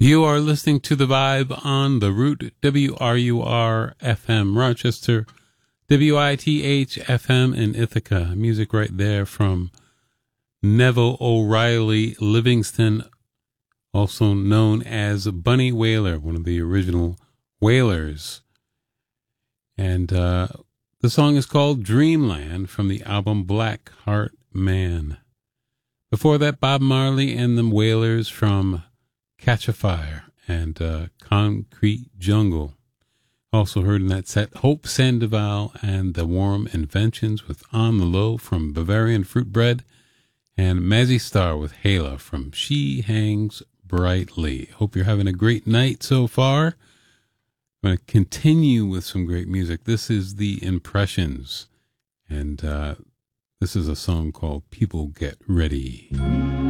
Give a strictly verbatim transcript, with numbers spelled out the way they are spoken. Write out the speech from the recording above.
You are listening to The Vibe on the Root, W R U R F M Rochester, W I T H F M in Ithaca. Music right there from Neville O'Reilly Livingston, also known as Bunny Wailer, one of the original Wailers. And uh, the song is called Dreamland from the album Black Heart Man. Before that, Bob Marley and the Wailers from Catch a Fire and uh, Concrete Jungle. Also heard in that set Hope Sandoval and the Warm Inventions with On the Low from Bavarian Fruit Bread, and Mazzy Star with Hala from She Hangs Brightly. Hope you're having a great night so far. I'm going to continue with some great music. This is The Impressions, and uh, this is a song called People Get Ready.